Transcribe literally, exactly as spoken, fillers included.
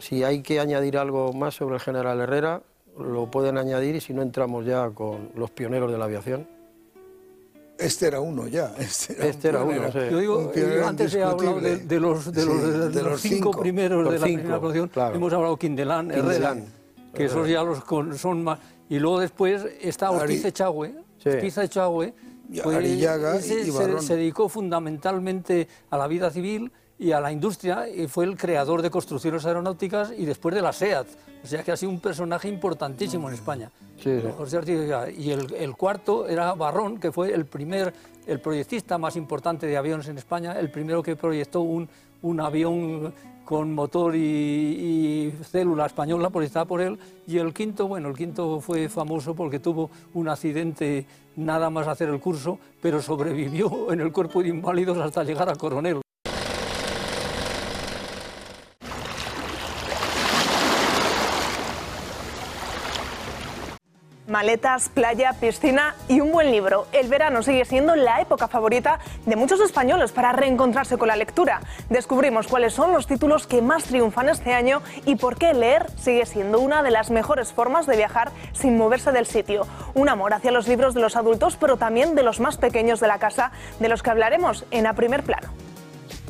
si hay que añadir algo más sobre el general Herrera, lo pueden añadir, y si no entramos ya con los pioneros de la aviación. Este era uno ya. Este era, este era uno, sí. Yo digo, yo antes he hablado de, de, los, de, los, sí, de, los, de los cinco, cinco primeros los de la cinco, primera producción. Claro. Hemos hablado Quindelán, Herrera, que esos ya los con, son más. Y luego después está Ortiz Echagüe, sí. Ortiz Echagüe, pues, Arillaga y se, Barrón. se dedicó fundamentalmente a la vida civil y a la industria, y fue el creador de construcciones aeronáuticas y después de la SEAT. O sea que ha sido un personaje importantísimo en España. Sí, sí. Y el, el cuarto era Barrón, que fue el primer, el proyectista más importante de aviones en España, el primero que proyectó un, un avión con motor y, y célula española, proyectada por él. Y el quinto, bueno, el quinto fue famoso porque tuvo un accidente nada más hacer el curso, pero sobrevivió en el cuerpo de inválidos hasta llegar a coronel. Maletas, playa, piscina y un buen libro. El verano sigue siendo la época favorita de muchos españoles para reencontrarse con la lectura. Descubrimos cuáles son los títulos que más triunfan este año y por qué leer sigue siendo una de las mejores formas de viajar sin moverse del sitio. Un amor hacia los libros de los adultos, pero también de los más pequeños de la casa, de los que hablaremos en A Primer Plano.